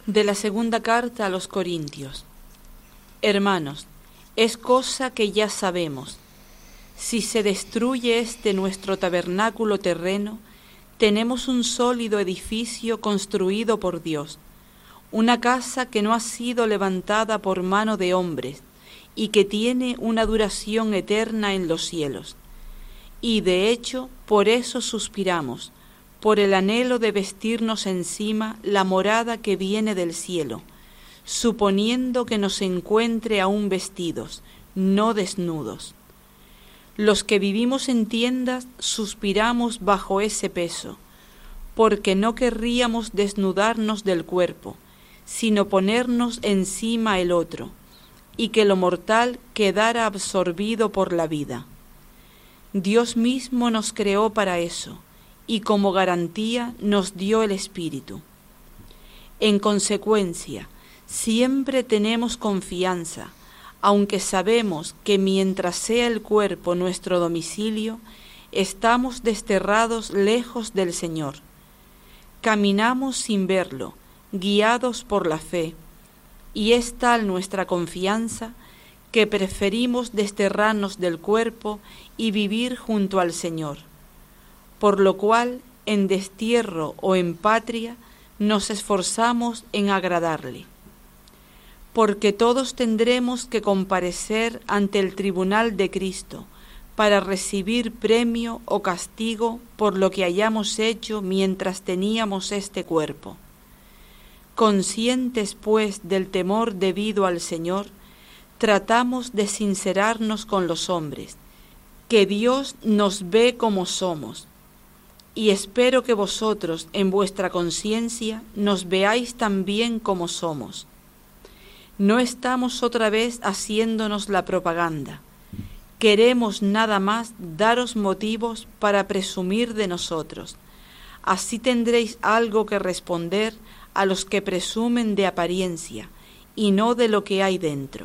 De la segunda carta a los Corintios. Hermanos, es cosa que ya sabemos. Si se destruye nuestro tabernáculo terreno, tenemos un sólido edificio construido por Dios, una casa que no ha sido levantada por mano de hombres y que tiene una duración eterna en los cielos. Y de hecho, por eso suspiramos, por el anhelo de vestirnos encima la morada que viene del cielo, suponiendo que nos encuentre aún vestidos, no desnudos. Los que vivimos en tiendas suspiramos bajo ese peso, porque no querríamos desnudarnos del cuerpo, sino ponernos encima el otro, y que lo mortal quedara absorbido por la vida. Dios mismo nos creó para eso, y como garantía nos dio el Espíritu. En consecuencia, siempre tenemos confianza, aunque sabemos que mientras sea el cuerpo nuestro domicilio, estamos desterrados lejos del Señor. Caminamos sin verlo, guiados por la fe, y es tal nuestra confianza que preferimos desterrarnos del cuerpo y vivir junto al Señor. Por lo cual, en destierro o en patria, nos esforzamos en agradarle. Porque todos tendremos que comparecer ante el tribunal de Cristo para recibir premio o castigo por lo que hayamos hecho mientras teníamos este cuerpo. Conscientes, pues, del temor debido al Señor, tratamos de sincerarnos con los hombres, que Dios nos ve como somos, y espero que vosotros, en vuestra conciencia, nos veáis también como somos. No estamos otra vez haciéndonos la propaganda. Queremos nada más daros motivos para presumir de nosotros. Así tendréis algo que responder a los que presumen de apariencia y no de lo que hay dentro.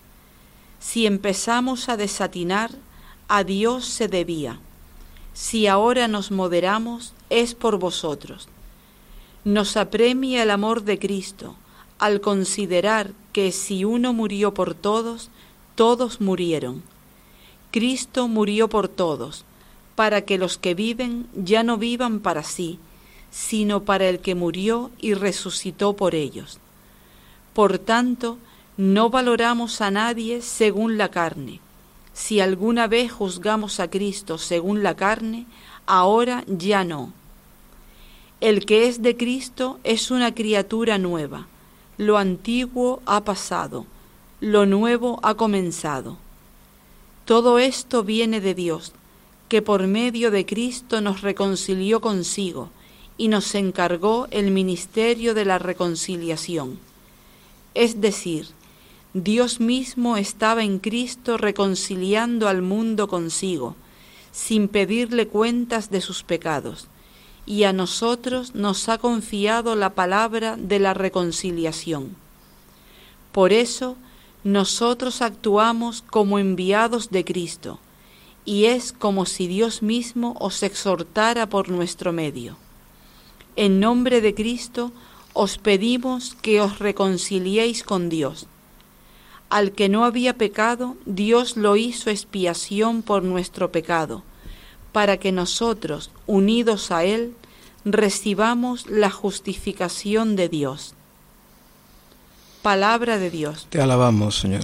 Si empezamos a desatinar, a Dios se debía. Si ahora nos moderamos, es por vosotros. Nos apremia el amor de Cristo, al considerar que si uno murió por todos, todos murieron. Cristo murió por todos, para que los que viven ya no vivan para sí, sino para el que murió y resucitó por ellos. Por tanto, no valoramos a nadie según la carne. Si alguna vez juzgamos a Cristo según la carne, ahora ya no. El que es de Cristo es una criatura nueva. Lo antiguo ha pasado, lo nuevo ha comenzado. Todo esto viene de Dios, que por medio de Cristo nos reconcilió consigo y nos encargó el ministerio de la reconciliación. Es decir, Dios mismo estaba en Cristo reconciliando al mundo consigo, sin pedirle cuentas de sus pecados, y a nosotros nos ha confiado la palabra de la reconciliación. Por eso, nosotros actuamos como enviados de Cristo, y es como si Dios mismo os exhortara por nuestro medio. En nombre de Cristo os pedimos que os reconciliéis con Dios. Al que no había pecado, Dios lo hizo expiación por nuestro pecado, para que nosotros, unidos a Él, recibamos la justificación de Dios. Palabra de Dios. Te alabamos, Señor.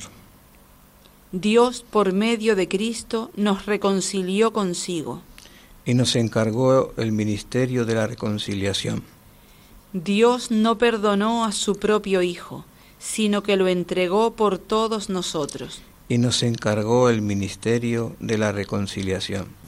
Dios, por medio de Cristo, nos reconcilió consigo. Y nos encargó el ministerio de la reconciliación. Dios no perdonó a su propio Hijo, sino que lo entregó por todos nosotros. Y nos encargó el ministerio de la reconciliación.